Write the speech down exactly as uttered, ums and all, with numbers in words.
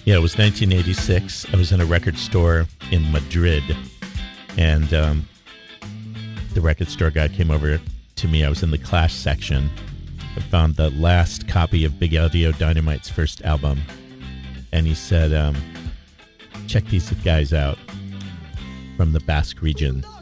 Yeah, it was nineteen eighty-six. I was in a record store in Madrid, and um, the record store guy came over to me. I was in the Clash section. I found the last copy of Big Audio Dynamite's first album, and he said, um, check these guys out from the Basque region.